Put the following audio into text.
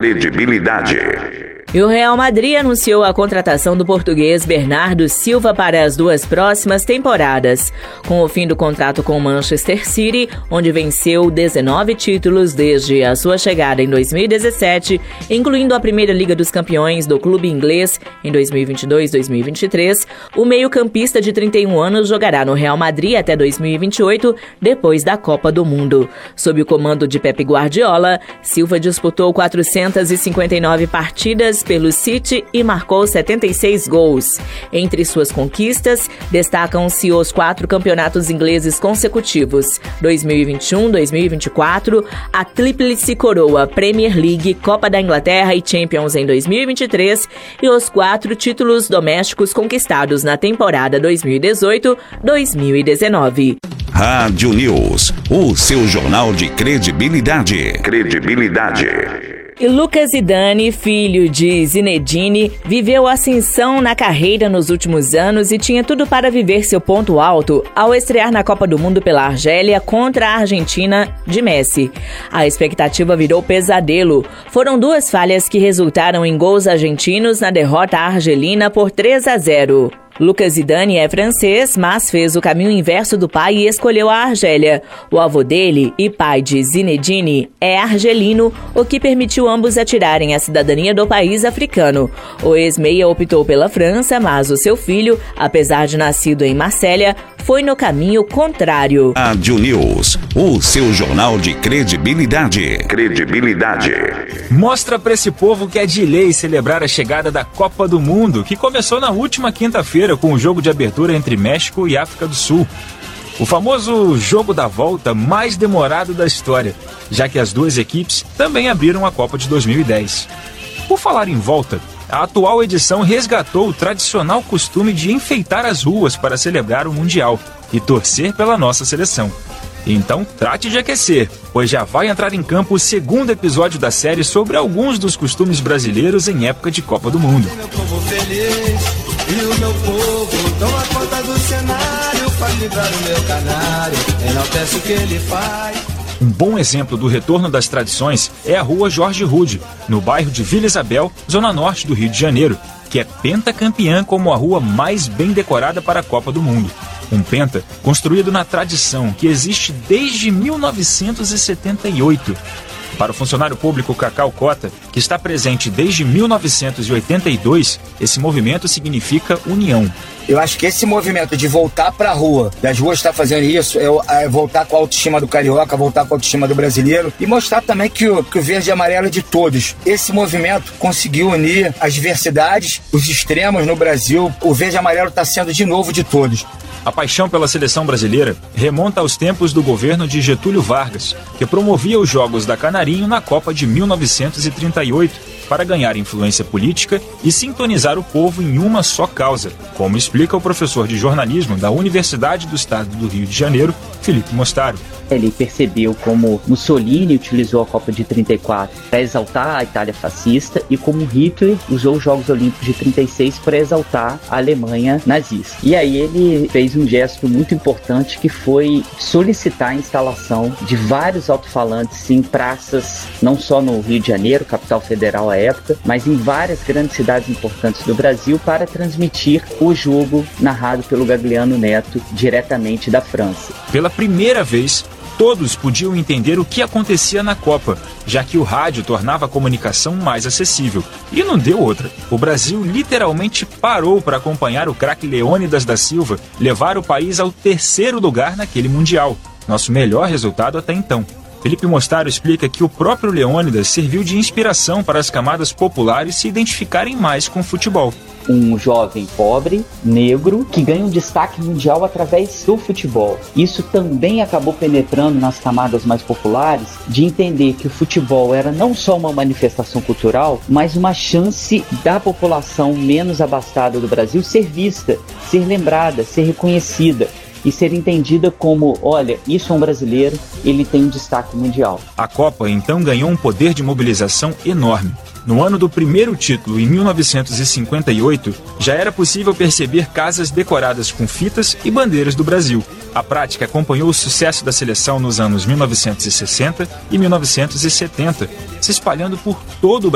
Credibilidade. E o Real Madrid anunciou a contratação do português Bernardo Silva para as 2 próximas temporadas. Com o fim do contrato com o Manchester City, onde venceu 19 títulos desde a sua chegada em 2017, incluindo a Primeira Liga dos Campeões do clube inglês em 2022-2023, o meio-campista de 31 anos jogará no Real Madrid até 2028, depois da Copa do Mundo. Sob o comando de Pep Guardiola, Silva disputou 459 partidas pelo City e marcou 76 gols. Entre suas conquistas, destacam-se os 4 campeonatos ingleses consecutivos, 2021-2024, a Tríplice Coroa Premier League, Copa da Inglaterra e Champions em 2023 e os 4 títulos domésticos conquistados na temporada 2018-2019. Rádio News, o seu jornal de credibilidade. E Lucas Zidane, filho de Zinedine, viveu ascensão na carreira nos últimos anos e tinha tudo para viver seu ponto alto ao estrear na Copa do Mundo pela Argélia contra a Argentina de Messi. A expectativa virou pesadelo. Foram 2 falhas que resultaram em gols argentinos na derrota argelina por 3-0. Lucas Zidane é francês, mas fez o caminho inverso do pai e escolheu a Argélia. O avô dele e pai de Zinedine é argelino, o que permitiu ambos atirarem a cidadania do país africano. O ex-meia optou pela França, mas o seu filho, apesar de nascido em Marselha, foi no caminho contrário. Rádio News, o seu jornal de credibilidade. Mostra pra esse povo que é de lei celebrar a chegada da Copa do Mundo, que começou na última quinta-feira com o jogo de abertura entre México e África do Sul. O famoso jogo da volta mais demorado da história, já que as 2 equipes também abriram a Copa de 2010. Por falar em volta, a atual edição resgatou o tradicional costume de enfeitar as ruas para celebrar o Mundial e torcer pela nossa seleção. Então trate de aquecer, pois já vai entrar em campo o 2º episódio da série sobre alguns dos costumes brasileiros em época de Copa do Mundo. Meu povo feliz e o meu povo toma conta do cenário, faz livrar o meu canário, enaltece o que ele faz. Um bom exemplo do retorno das tradições é a Rua Jorge Rude, no bairro de Vila Isabel, zona norte do Rio de Janeiro, que é pentacampeã como a rua mais bem decorada para a Copa do Mundo. Um penta construído na tradição que existe desde 1978. Para o funcionário público Cacau Cota, que está presente desde 1982, esse movimento significa união. Eu acho que esse movimento de voltar para a rua, das ruas estar fazendo isso, é voltar com a autoestima do carioca, voltar com a autoestima do brasileiro e mostrar também que o verde e amarelo é de todos. Esse movimento conseguiu unir as diversidades, os extremos no Brasil. O verde e amarelo está sendo de novo de todos. A paixão pela seleção brasileira remonta aos tempos do governo de Getúlio Vargas, que promovia os Jogos da Canarinho na Copa de 1938 para ganhar influência política e sintonizar o povo em uma só causa, como explica o professor de jornalismo da Universidade do Estado do Rio de Janeiro, Felipe Mostaro. Ele percebeu como Mussolini utilizou a Copa de 34 para exaltar a Itália fascista e como Hitler usou os Jogos Olímpicos de 36 para exaltar a Alemanha nazista. E aí ele fez um gesto muito importante que foi solicitar a instalação de vários alto-falantes em praças, não só no Rio de Janeiro, capital federal à época, mas em várias grandes cidades importantes do Brasil para transmitir o jogo narrado pelo Gagliano Neto diretamente da França. Pela primeira vez, todos podiam entender o que acontecia na Copa, já que o rádio tornava a comunicação mais acessível. E não deu outra. O Brasil literalmente parou para acompanhar o craque Leônidas da Silva levar o país ao 3º lugar naquele Mundial, nosso melhor resultado até então. Felipe Mostaro explica que o próprio Leônidas serviu de inspiração para as camadas populares se identificarem mais com o futebol. Um jovem pobre, negro, que ganha um destaque mundial através do futebol. Isso também acabou penetrando nas camadas mais populares de entender que o futebol era não só uma manifestação cultural, mas uma chance da população menos abastada do Brasil ser vista, ser lembrada, ser reconhecida e ser entendida como, olha, isso é um brasileiro, ele tem um destaque mundial. A Copa então ganhou um poder de mobilização enorme. No ano do primeiro título, em 1958, já era possível perceber casas decoradas com fitas e bandeiras do Brasil. A prática acompanhou o sucesso da seleção nos anos 1960 e 1970, se espalhando por todo o Brasil.